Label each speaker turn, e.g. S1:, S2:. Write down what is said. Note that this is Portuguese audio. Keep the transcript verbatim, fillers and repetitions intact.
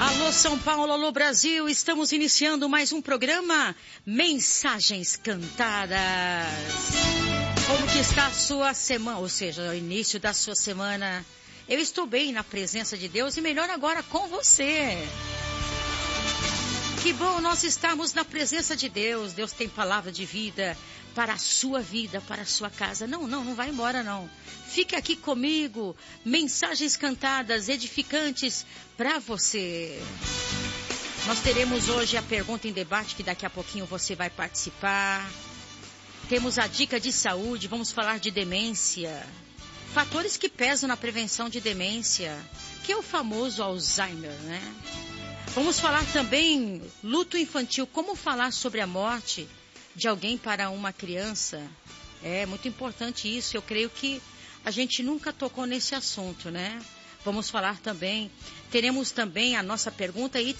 S1: Alô São Paulo, alô Brasil, estamos iniciando mais um programa Mensagens Cantadas. Como que está a sua semana, ou seja, o início da sua semana? Eu estou bem na presença de Deus e melhor agora com você. Que bom nós estarmos na presença de Deus. Deus tem palavra de vida para a sua vida, para a sua casa. Não, não, não vai embora não. Fique aqui comigo. Mensagens cantadas, edificantes para você. Nós teremos hoje a pergunta em debate, que daqui a pouquinho você vai participar. Temos a dica de saúde, vamos falar de demência. Fatores que pesam na prevenção de demência, que é o famoso Alzheimer, né? Vamos falar também luto infantil, como falar sobre a morte de alguém para uma criança. É muito importante isso, eu creio que a gente nunca tocou nesse assunto, né? Vamos falar também, teremos também a nossa pergunta e